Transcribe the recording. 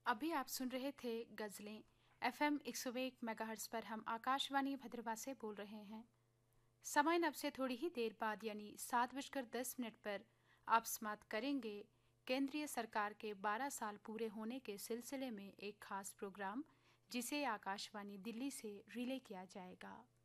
अभी आप सुन रहे थे गज़लें। एफएम 101 मेगाहर्ट्ज़ पर हम आकाशवाणी भद्रवा से बोल रहे हैं। समय अब से थोड़ी ही देर बाद यानी 7:10 पर आप समाप्त करेंगे केंद्रीय सरकार के 12 साल पूरे होने के सिलसिले में एक खास प्रोग्राम, जिसे आकाशवाणी दिल्ली से रिले किया जाएगा।